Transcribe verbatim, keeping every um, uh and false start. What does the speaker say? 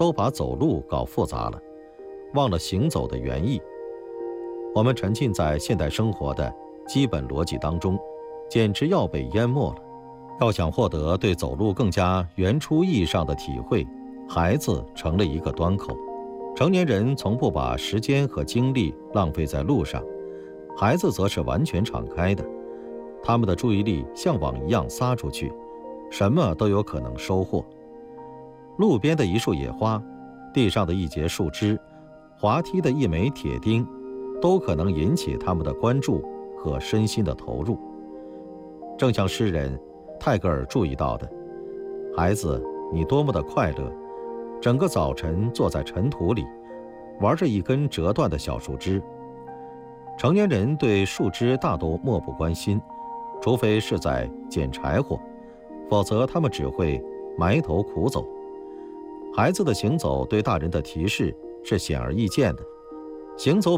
都把走路搞复杂了，忘了行走的原意。我们沉浸在现代生活的基本逻辑当中，简直要被淹没了。要想获得对走路更加原初意义上的体会，孩子成了一个端口。成年人从不把时间和精力浪费在路上，孩子则是完全敞开的，他们的注意力像网一样撒出去，什么都有可能收获。路边的一束野花，地上的一截树枝，滑梯的一枚铁钉，都可能引起他们的关注和身心的投入。正像诗人泰戈尔注意到的，孩子，你多么的快乐，整个早晨坐在尘土里，玩着一根折断的小树枝。成年人对树枝大都漠不关心，除非是在捡柴火，否则他们只会埋头苦走。孩子的行走对大人的提示是显而易见的，行走